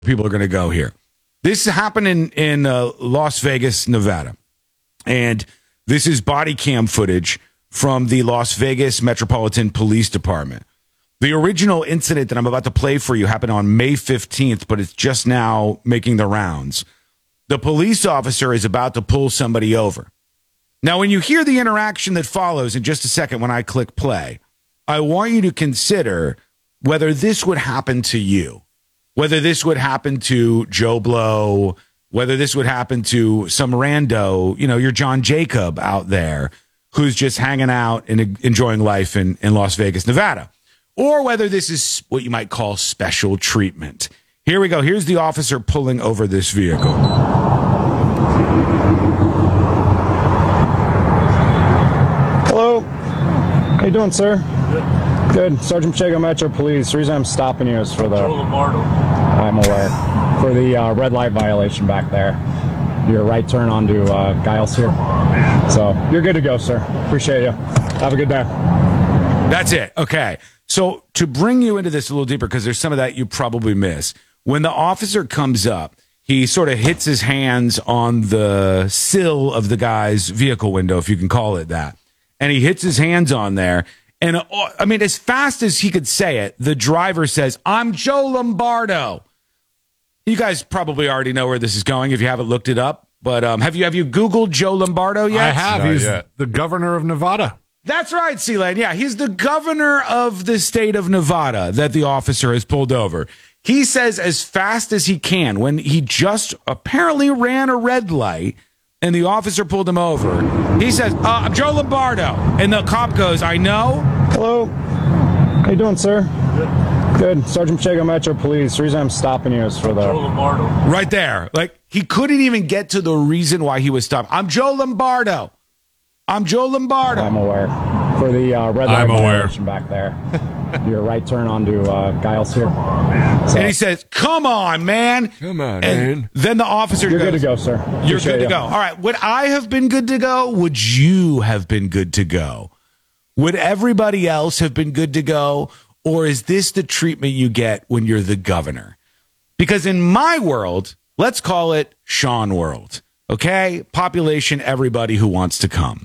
People are going to go here. This happened in Las Vegas, Nevada. And this is body cam footage from the Las Vegas Metropolitan Police Department. The original incident that I'm about to play for you happened on May 15th, but it's just now making the rounds. The police officer is about to pull somebody over. Now, when you hear the interaction that follows in just a second when I click play, I want you to consider whether this would happen to you, whether this would happen to Joe Blow, whether this would happen to some rando, your John Jacob out there who's just hanging out and enjoying life in Las Vegas, Nevada, or whether this is what you might call special treatment. Here we go. Here's the officer pulling over this vehicle. Hello. How you doing, sir? Good. Sergeant Pacheco, Metro Police. The reason I'm stopping you is for the... Joe Lombardo. I'm aware. For the red light violation back there. Your right turn onto Giles here. So, you're good to go, sir. Appreciate you. Have a good day. That's it. Okay. So, to bring you into this a little deeper, because there's some of that you probably miss. When the officer comes up, he sort of hits his hands on the sill of the guy's vehicle window, if you can call it that. And he hits his hands on there. And, I mean, as fast as he could say it, the driver says, "I'm Joe Lombardo." You guys probably already know where this is going if you haven't looked it up. But have you Googled Joe Lombardo yet? I have. He's the governor of Nevada. That's right, C-Lane. Yeah, he's the governor of the state of Nevada that the officer has pulled over. He says as fast as he can, when he just apparently ran a red light and the officer pulled him over, he says, "I'm Joe Lombardo." And the cop goes, "I know." Hello. How you doing, sir? Good. Sergeant Pacheco, Metro Police. The reason I'm stopping you is for the... Joe Lombardo. Right there. Like, he couldn't even get to the reason why he was stopped. "I'm Joe Lombardo. I'm Joe Lombardo." I'm aware. For the red light violation back there. Your right turn onto Giles here. So. And he says, "Come on, man." Come on, and man. Then the officer You're goes, good to go, sir. "You're Appreciate good to you. go." All right. Would I have been good to go? Would you have been good to go? Would everybody else have been good to go? Or is this the treatment you get when you're the governor? Because in my world, let's call it Sean world. Okay? Population, everybody who wants to come.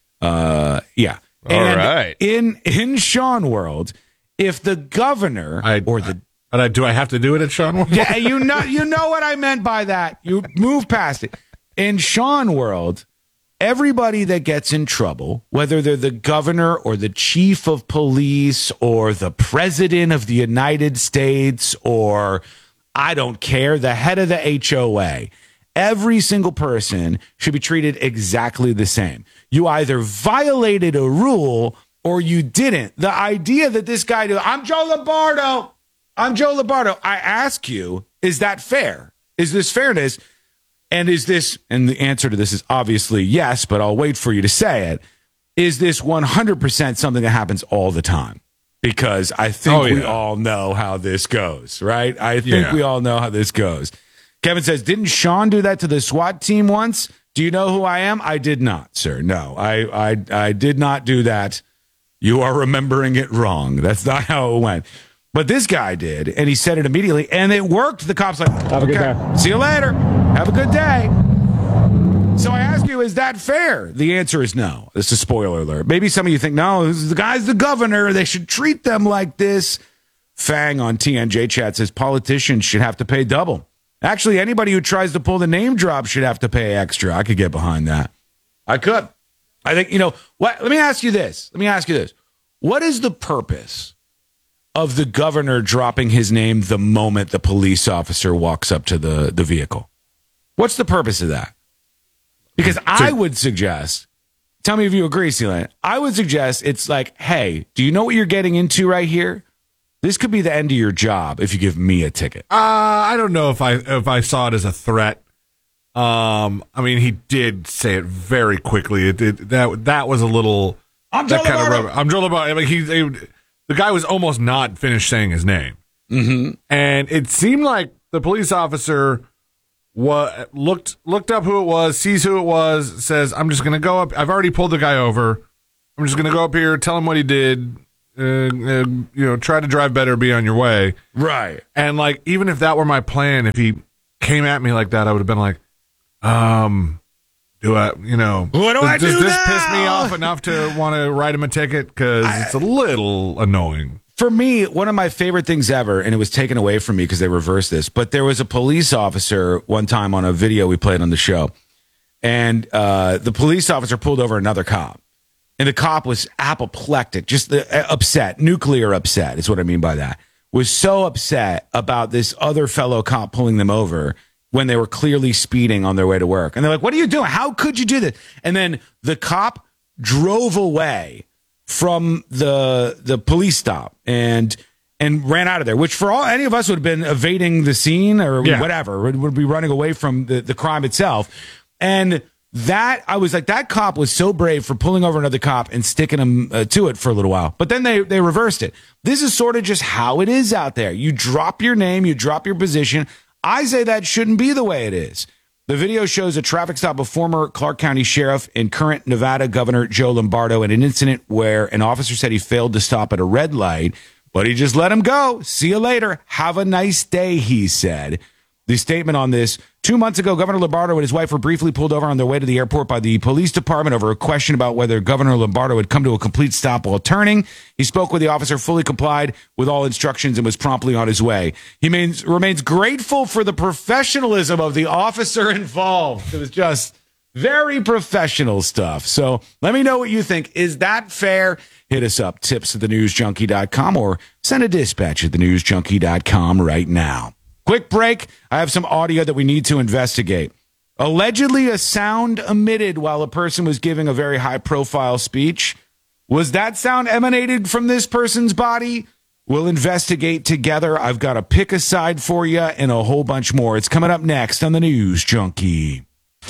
Yeah. All right. In Sean world, if the governor do I have to do it at Sean World? Yeah, you know what I meant by that. You move past it. In Sean world, everybody that gets in trouble, whether they're the governor or the chief of police or the president of the United States or, I don't care, the head of the HOA, every single person should be treated exactly the same. You either violated a rule or you didn't. The idea that this guy "I'm Joe Lombardo. I'm Joe Lombardo." I ask you, is that fair? Is this fairness? And the answer to this is obviously yes, but I'll wait for you to say it. Is this 100% something that happens all the time? Because I think we all know how this goes, right? I think we all know how this goes. Kevin says, "Didn't Sean do that to the SWAT team once? Do you know who I am?" I did not, sir. No, I did not do that. You are remembering it wrong. That's not how it went. But this guy did, and he said it immediately, and it worked. The cop's like, Have a good day. See you later. Have a good day. So I ask you, is that fair? The answer is no. This is a spoiler alert. Maybe some of you think, no, the guy's the governor. They should treat them like this. Fang on TNJ chat says politicians should have to pay double. Actually, anybody who tries to pull the name drop should have to pay extra. I could get behind that. I could. I think, what? Let me ask you this. What is the purpose of the governor dropping his name the moment the police officer walks up to the vehicle? What's the purpose of that? Because I would suggest, tell me if you agree, Celine, I would suggest it's like, hey, do you know what you're getting into right here? This could be the end of your job if you give me a ticket. I don't know if I saw it as a threat. I mean, he did say it very quickly. That was a little. I'm Joe Lombardo. I'm Joe Lombardo. I mean, the guy was almost not finished saying his name, and it seemed like the police officer looked up who it was, sees who it was, says, "I'm just going to go up. I've already pulled the guy over. I'm just going to go up here, tell him what he did, try to drive better, be on your way. Right. And like, even if that were my plan, if he came at me like that, I would have been like, do I, what do I do does this now? piss me off enough to want to write him a ticket? Because it's a little annoying. For me, one of my favorite things ever, and it was taken away from me because they reversed this, but there was a police officer one time on a video we played on the show, and the police officer pulled over another cop, and the cop was apoplectic, just upset, nuclear upset is what I mean by that, was so upset about this other fellow cop pulling them over when they were clearly speeding on their way to work. And they're like, what are you doing? How could you do this? And then the cop drove away from the police stop and ran out of there, which for any of us would have been evading the scene or whatever, would be running away from the crime itself. And that, I was like, that cop was so brave for pulling over another cop and sticking him to it for a little while. But then they reversed it. This is sort of just how it is out there. You drop your name, you drop your position. I say that shouldn't be the way it is. The video shows a traffic stop of former Clark County Sheriff and current Nevada Governor Joe Lombardo in an incident where an officer said he failed to stop at a red light, but he just let him go. See you later. Have a nice day, he said. The statement on this: 2 months ago, Governor Lombardo and his wife were briefly pulled over on their way to the airport by the police department over a question about whether Governor Lombardo had come to a complete stop while turning. He spoke with the officer, fully complied with all instructions, and was promptly on his way. He remains grateful for the professionalism of the officer involved. It was just very professional stuff. So let me know what you think. Is that fair? Hit us up, tips@thenewsjunkie.com, or send a dispatch at thenewsjunkie.com right now. Quick break. I have some audio that we need to investigate. Allegedly, a sound emitted while a person was giving a very high-profile speech. Was that sound emanated from this person's body? We'll investigate together. I've got a pick a side for you and a whole bunch more. It's coming up next on the News Junkie.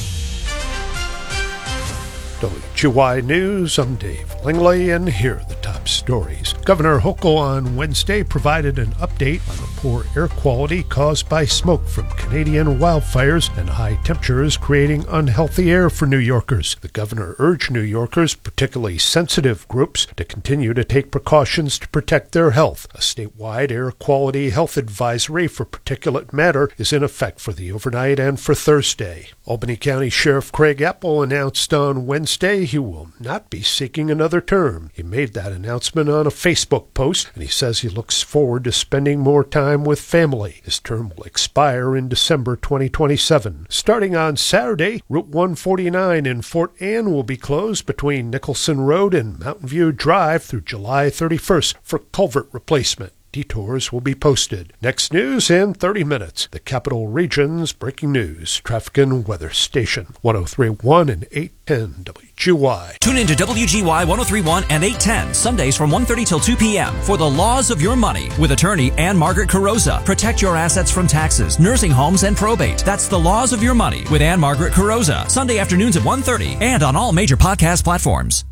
WGY News, I'm Dave Langley, and here are the top stories. Governor Hochul on Wednesday provided an update on the poor air quality caused by smoke from Canadian wildfires and high temperatures creating unhealthy air for New Yorkers. The governor urged New Yorkers, particularly sensitive groups, to continue to take precautions to protect their health. A statewide air quality health advisory for particulate matter is in effect for the overnight and for Thursday. Albany County Sheriff Craig Apple announced on Wednesday he will not be seeking another term. He made that announcement on a Facebook post, and he says he looks forward to spending more time with family. His term will expire in December 2027. Starting on Saturday, Route 149 in Fort Anne will be closed between Nicholson Road and Mountain View Drive through July 31st for culvert replacement. Detours will be posted. Next news in 30 minutes. The Capital Region's breaking news. Traffic and weather station. 103.1 and 810 WGY. Tune in to WGY 103.1 and 810 Sundays from 1:30 till 2 p.m. for The Laws of Your Money with attorney Ann-Margaret Carrozza. Protect your assets from taxes, nursing homes, and probate. That's The Laws of Your Money with Ann-Margaret Carrozza. Sunday afternoons at 1:30 and on all major podcast platforms.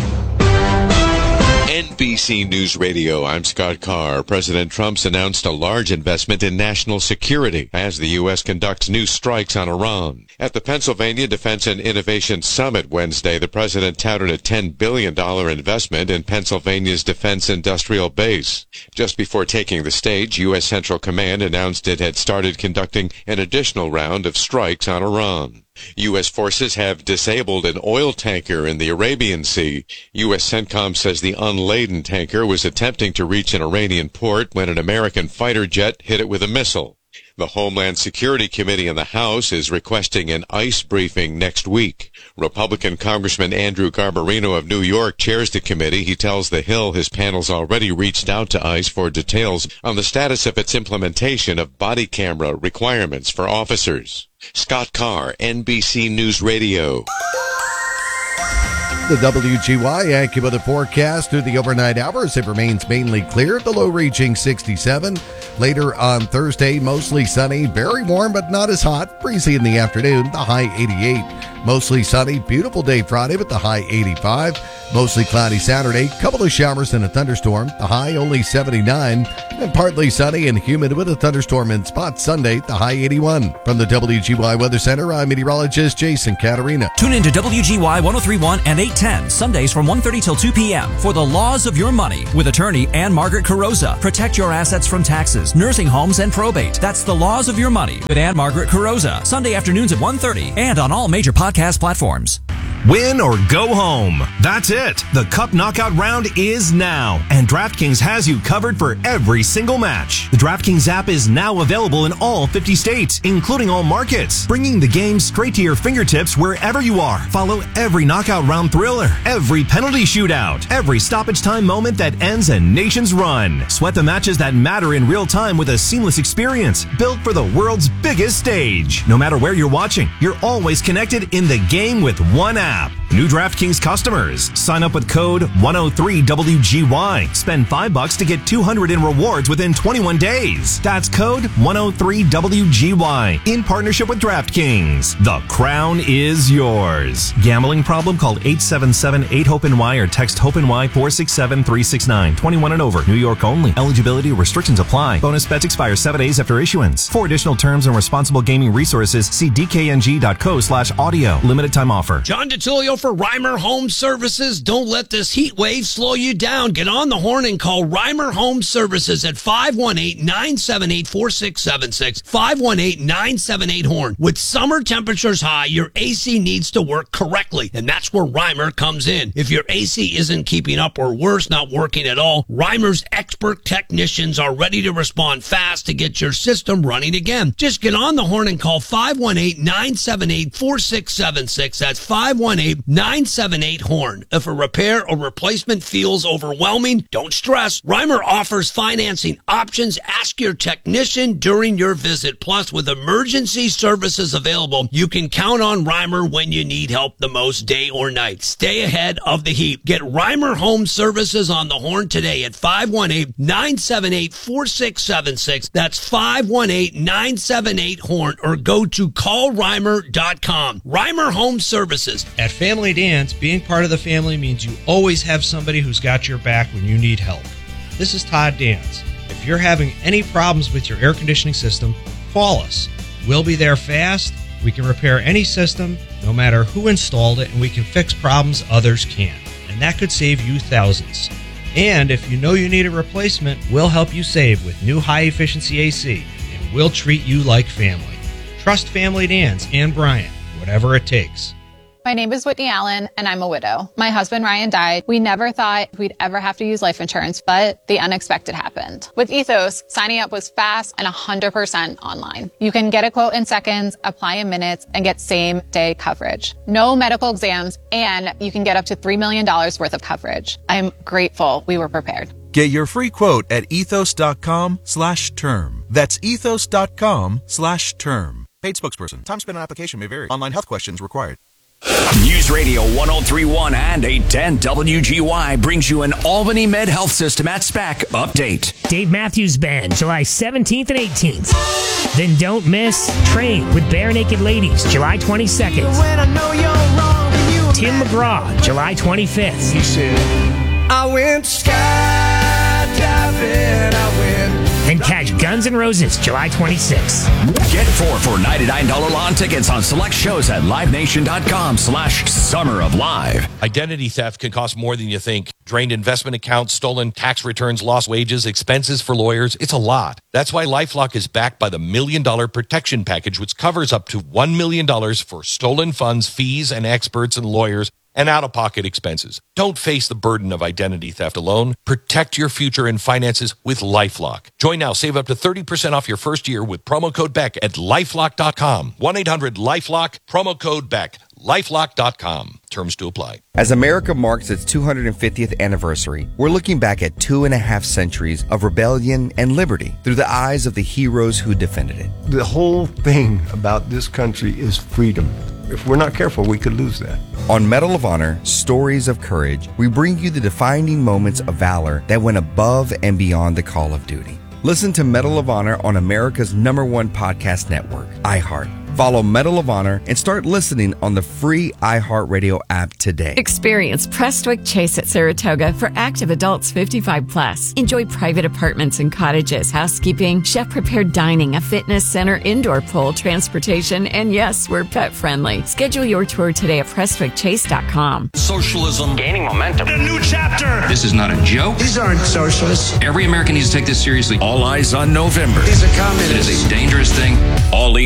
NBC News Radio, I'm Scott Carr. President Trump's announced a large investment in national security as the U.S. conducts new strikes on Iran. At the Pennsylvania Defense and Innovation Summit Wednesday, the president touted a $10 billion investment in Pennsylvania's defense industrial base. Just before taking the stage, U.S. Central Command announced it had started conducting an additional round of strikes on Iran. U.S. forces have disabled an oil tanker in the Arabian Sea. U.S. CENTCOM says the unladen tanker was attempting to reach an Iranian port when an American fighter jet hit it with a missile. The Homeland Security Committee in the House is requesting an ICE briefing next week. Republican Congressman Andrew Garbarino of New York chairs the committee. He tells The Hill his panel's already reached out to ICE for details on the status of its implementation of body camera requirements for officers. Scott Carr, NBC News Radio. The WGY AccuWeather forecast through the overnight hours. It remains mainly clear, the low reaching 67. Later on Thursday, mostly sunny, very warm but not as hot. Breezy in the afternoon, the high 88. Mostly sunny, beautiful day Friday with the high 85. Mostly cloudy Saturday, couple of showers and a thunderstorm. The high only 79. And partly sunny and humid with a thunderstorm in spots Sunday, the high 81. From the WGY Weather Center, I'm meteorologist Jason Caterina. Tune in to WGY 1031 and 810 Sundays from 1:30 till 2 p.m. for The Laws of Your Money with attorney Ann Margaret Carrozza. Protect your assets from taxes, nursing homes, and probate. That's The Laws of Your Money with Ann Margaret Carrozza. Sunday afternoons at 1:30 and on all major podcast platforms. Win or go home. That's it. The Cup Knockout round is now, and DraftKings has you covered for every single match. The DraftKings app is now available in all 50 states, including all markets, bringing the game straight to your fingertips wherever you are. Follow every knockout round thriller, every penalty shootout, every stoppage time moment that ends a nation's run. Sweat the matches that matter in real time with a seamless experience built for the world's biggest stage. No matter where you're watching, you're always connected in the game with one app. New DraftKings customers, sign up with code 103WGY. Spend $5 to get $200 in rewards within 21 days. That's code 103WGY in partnership with DraftKings. The crown is yours. Gambling problem? Call 877-8-HOPE-NY or text HOPE-NY 467-369. 21 and over. New York only. Eligibility restrictions apply. Bonus bets expire 7 days after issuance. For additional terms and responsible gaming resources, see dkng.co/audio. Limited time offer. John DeTulio for Reimer Home Services. Don't let this heat wave slow you down. Get on the horn and call Reimer Home Services at 518-978-4676. 518-978-HORN. With summer temperatures high, your AC needs to work correctly, and that's where Reimer comes in. If your AC isn't keeping up or worse, not working at all, Reimer's expert technicians are ready to respond fast to get your system running again. Just get on the horn and call 518-978-4676. That's 518-978-HORN. If a repair or replacement feels overwhelming, don't stress. Reimer offers financing options. Ask your technician during your visit. Plus, with emergency services available, you can count on Reimer when you need help the most, day or night. Stay ahead of the heat. Get Reimer Home Services on the horn today at 518-978-4676. That's 518-978-HORN, or go to callreimer.com. Reimer Home Services. At Family Dance, being part of the family means you always have somebody who's got your back when you need help. This is Todd Dance. If you're having any problems with your air conditioning system, call us. We'll be there fast. We can repair any system, no matter who installed it, and we can fix problems others can't. And that could save you thousands. And if you know you need a replacement, we'll help you save with new high-efficiency AC, and we'll treat you like family. Trust Family Dance and Brian, whatever it takes. My name is Whitney Allen, and I'm a widow. My husband, Ryan, died. We never thought we'd ever have to use life insurance, but the unexpected happened. With Ethos, signing up was fast and 100% online. You can get a quote in seconds, apply in minutes, and get same-day coverage. No medical exams, and you can get up to $3 million worth of coverage. I'm grateful we were prepared. Get your free quote at ethos.com/term. That's ethos.com/term. Paid spokesperson. Time spent on application may vary. Online health questions required. News Radio 1031 and 810 WGY brings you an Albany Med Health System at SPAC update. Dave Matthews Band, July 17th and 18th. Then don't miss Train with Bare Naked Ladies, July 22nd. Tim McGraw, July 25th. He said, I went skydiving, I went. And catch Guns N' Roses, July 26th. Get 4 for $99 lawn tickets on select shows at livenation.com/Summer of Live. Identity theft can cost more than you think. Drained investment accounts, stolen tax returns, lost wages, expenses for lawyers. It's a lot. That's why LifeLock is backed by the $1 Million Protection Package, which covers up to $1 million for stolen funds, fees, and experts and lawyers, and out-of-pocket expenses. Don't face the burden of identity theft alone. Protect your future and finances with LifeLock. Join now. Save up to 30% off your first year with promo code BECK at LifeLock.com. 1-800-LifeLock, promo code BECK. LifeLock.com. Terms to apply. As America marks its 250th anniversary, we're looking back at 2.5 centuries of rebellion and liberty through the eyes of the heroes who defended it. The whole thing about this country is freedom. If we're not careful, we could lose that. On Medal of Honor, Stories of Courage, we bring you the defining moments of valor that went above and beyond the call of duty. Listen to Medal of Honor on America's #1 podcast network, iHeart. Follow Medal of Honor and start listening on the free iHeartRadio app today. Experience Prestwick Chase at Saratoga for active adults 55 plus. Enjoy private apartments and cottages, housekeeping, chef-prepared dining, a fitness center, indoor pool, transportation, and yes, we're pet friendly. Schedule your tour today at PrestwickChase.com. Socialism gaining momentum. A new chapter. This is not a joke. These aren't socialists. Every American needs to take this seriously. All eyes on November. These are communists. It is a dangerous thing. All